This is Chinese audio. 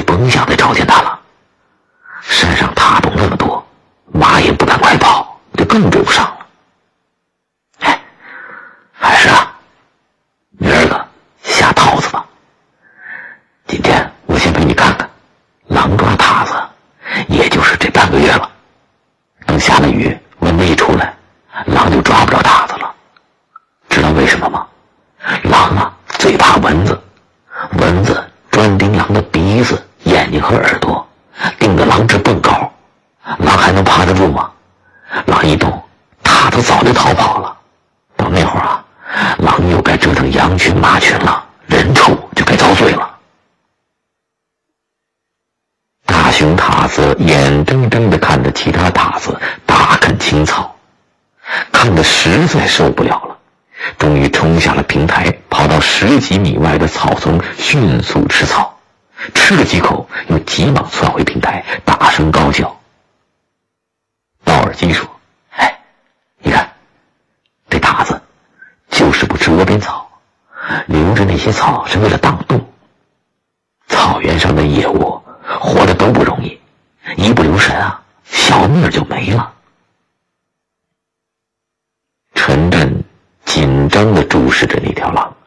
甭想再找见他了。山上塔洞那么多，马也不敢快跑，就更追不上了。哎，还是明儿个下套子吧。今天我先陪你看看，狼抓塔子也就是这半个月了。等下了雨，蚊子一出来，狼就抓不着塔子了。知道为什么吗？狼最怕蚊子，蚊子专盯狼的鼻子、眼睛和耳朵，盯得狼直蹦高。狼还能爬得住吗？狼一动，塔子早就逃跑了。到那会儿狼又该折腾羊群马群了，人畜就该遭罪了。大熊塔子眼睁睁地看着其他塔子大啃青草，看得实在受不了了，终于冲下了平台，跑到10几米外的草丛迅速吃草，吃了几口又急忙窜回平台，大声高叫。道尔基说：哎，你看这塔子就是不吃窝边草，留着那些草是为了挡洞。草原上的野窝活得都不容易，一不留神小命就没了。陈震紧张地注视着那条狼，